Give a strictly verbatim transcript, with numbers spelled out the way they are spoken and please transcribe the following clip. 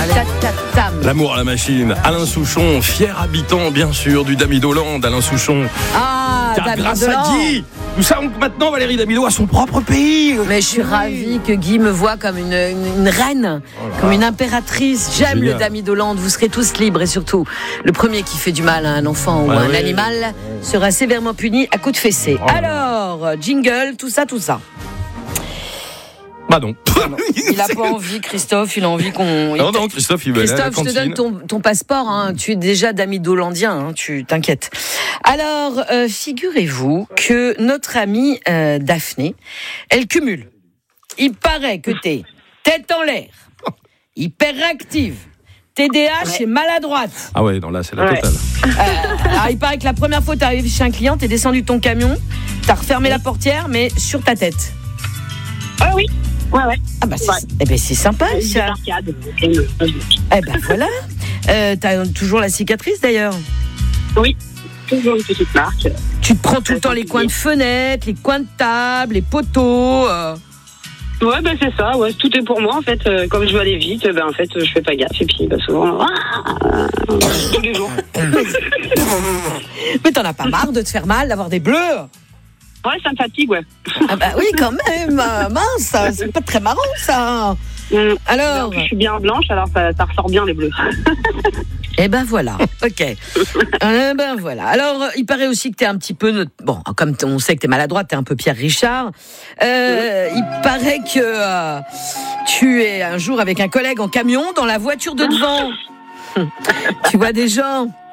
Ta-ta-tam. L'amour à la machine. Alain Souchon, fier habitant, bien sûr, du Damidoland. Alain Souchon. Ah, Car grâce à Damidoland. Guy, nous savons que maintenant Valérie Damido a son propre pays. Mais je suis ravie que Guy me voit comme une, une, une reine, comme une impératrice. J'aime Génial. le Damidoland. Vous serez tous libres et surtout, le premier qui fait du mal à un enfant ou Ah à un oui. animal sera sévèrement puni à coups de fessée. Oh là Alors, jingle, tout ça, tout ça. Bah non. Il n'a pas envie, Christophe, il a envie qu'on... Non, non, Christophe, il va aller à la Christophe, je te cantine. donne ton, ton passeport, hein. Tu es déjà Damidolandien, hein. Tu t'inquiètes. Alors, euh, figurez-vous que notre amie euh, Daphné, elle cumule. Il paraît que t'es tête en l'air, hyperactive, T D A H et maladroite. Ah ouais, non, là, c'est la Ouais. totale. Euh, alors, il paraît que la première fois que t'es arrivé chez un client, t'es descendu de ton camion, t'as refermé la portière, mais sur ta tête. Ah oui, ouais, ouais. Ah bah c'est, Ouais. eh ben, c'est sympa, Une ça. arcade. Eh ben voilà. Euh, t'as toujours la cicatrice d'ailleurs. Oui, toujours une petite marque. Tu te prends tout le temps les coins de fenêtre, les coins de table, les poteaux. euh. Ouais, ben c'est ça, ouais, tout est pour moi en fait. Euh, comme je veux aller vite, ben en fait, je fais pas gaffe et puis bah, souvent, ah, tous les jours. Mais t'en as pas marre de te faire mal, d'avoir des bleus? Ouais, ça me fatigue, ouais. Ah bah oui, quand même. euh, Mince, ça, c'est pas très marrant ça. Mm. Alors, En plus, je suis bien blanche, alors ça, ça ressort bien les bleus. eh ben voilà. Ok. Eh ben voilà. Alors, euh, il paraît aussi que t'es un petit peu notre... bon, comme t- on sait que t'es maladroite, t'es un peu Pierre Richard. Euh, il paraît que euh, tu es un jour avec un collègue en camion dans la voiture de devant. Tu vois des gens